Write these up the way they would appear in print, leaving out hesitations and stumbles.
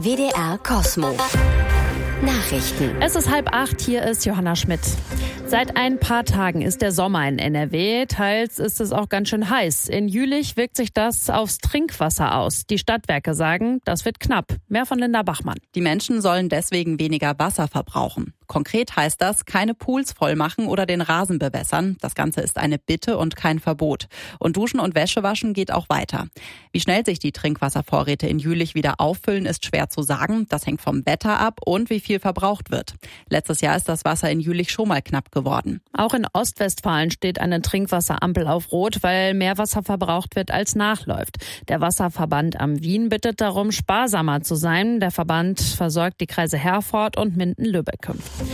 WDR Cosmo. Nachrichten. Es ist 7:30, hier ist Johanna Schmidt. Seit ein paar Tagen ist der Sommer in NRW. Teils ist es auch ganz schön heiß. In Jülich wirkt sich das aufs Trinkwasser aus. Die Stadtwerke sagen, das wird knapp. Mehr von Linda Bachmann. Die Menschen sollen deswegen weniger Wasser verbrauchen. Konkret heißt das, keine Pools voll machen oder den Rasen bewässern. Das Ganze ist eine Bitte und kein Verbot. Und Duschen und Wäsche waschen geht auch weiter. Wie schnell sich die Trinkwasservorräte in Jülich wieder auffüllen, ist schwer zu sagen. Das hängt vom Wetter ab und wie viel verbraucht wird. Letztes Jahr ist das Wasser in Jülich schon mal knapp geworden. Auch in Ostwestfalen steht eine Trinkwasserampel auf Rot, weil mehr Wasser verbraucht wird, als nachläuft. Der Wasserverband am Wien bittet darum, sparsamer zu sein. Der Verband versorgt die Kreise Herford und Minden-Lübbecke.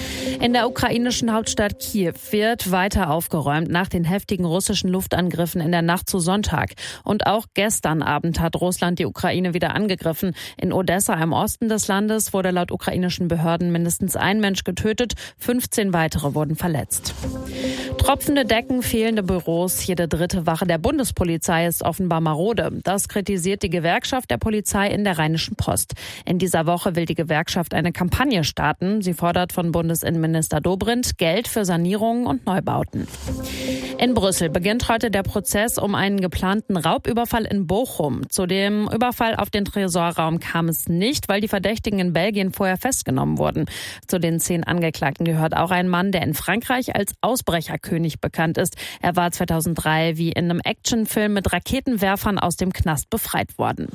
In der ukrainischen Hauptstadt Kiew wird weiter aufgeräumt nach den heftigen russischen Luftangriffen in der Nacht zu Sonntag. Und auch gestern Abend hat Russland die Ukraine wieder angegriffen. In Odessa im Osten des Landes wurde laut ukrainischen Behörden mindestens ein Mensch getötet, 15 weitere wurden verletzt. Tropfende Decken, fehlende Büros, jede dritte Wache der Bundespolizei ist offenbar marode. Das kritisiert die Gewerkschaft der Polizei in der Rheinischen Post. In dieser Woche will die Gewerkschaft eine Kampagne starten. Sie fordert von Bundesinnenminister Dobrindt Geld für Sanierungen und Neubauten. In Brüssel beginnt heute der Prozess um einen geplanten Raubüberfall in Bochum. Zu dem Überfall auf den Tresorraum kam es nicht, weil die Verdächtigen in Belgien vorher festgenommen wurden. Zu den 10 Angeklagten gehört auch ein Mann, der in Frankreich als Ausbrecherkönig bekannt ist. Er war 2003 wie in einem Actionfilm mit Raketenwerfern aus dem Knast befreit worden.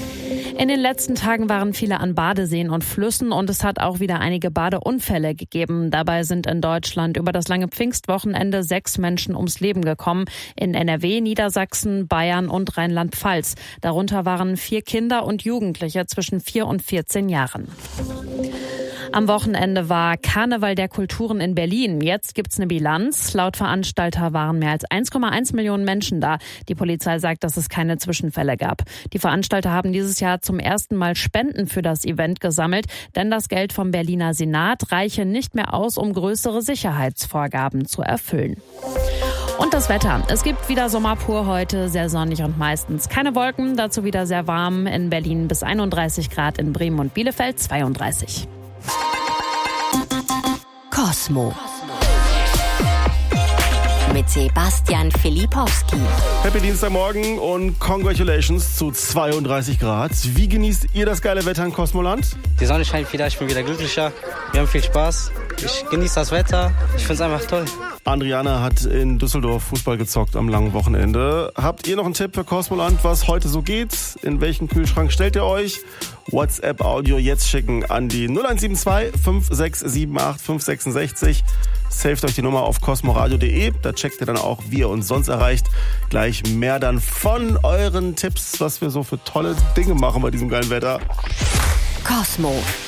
In den letzten Tagen waren viele an Badeseen und Flüssen und es hat auch wieder einige Badeunfälle gegeben. Dabei sind in Deutschland über das lange Pfingstwochenende 6 Menschen ums Leben gekommen. In NRW, Niedersachsen, Bayern und Rheinland-Pfalz. Darunter waren 4 Kinder und Jugendliche zwischen 4 und 14 Jahren. Am Wochenende war Karneval der Kulturen in Berlin. Jetzt gibt's eine Bilanz. Laut Veranstalter waren mehr als 1,1 Millionen Menschen da. Die Polizei sagt, dass es keine Zwischenfälle gab. Die Veranstalter haben dieses Jahr zum ersten Mal Spenden für das Event gesammelt, denn das Geld vom Berliner Senat reiche nicht mehr aus, um größere Sicherheitsvorgaben zu erfüllen. Und das Wetter. Es gibt wieder Sommer pur heute, sehr sonnig und meistens keine Wolken. Dazu wieder sehr warm. In Berlin bis 31 Grad, in Bremen und Bielefeld 32. Cosmo. Mit Sebastian Filipowski. Happy Dienstagmorgen und Congratulations zu 32 Grad. Wie genießt ihr das geile Wetter in Cosmoland? Die Sonne scheint wieder, ich bin wieder glücklicher. Wir haben viel Spaß. Ich genieße das Wetter. Ich finde es einfach toll. Adriana hat in Düsseldorf Fußball gezockt am langen Wochenende. Habt ihr noch einen Tipp für Cosmoland, was heute so geht? In welchen Kühlschrank stellt ihr euch? WhatsApp-Audio jetzt schicken an die 0172 5678 566. Saved euch die Nummer auf cosmoradio.de. Da checkt ihr dann auch, wie ihr uns sonst erreicht. Gleich mehr dann von euren Tipps, was wir so für tolle Dinge machen bei diesem geilen Wetter. Cosmo.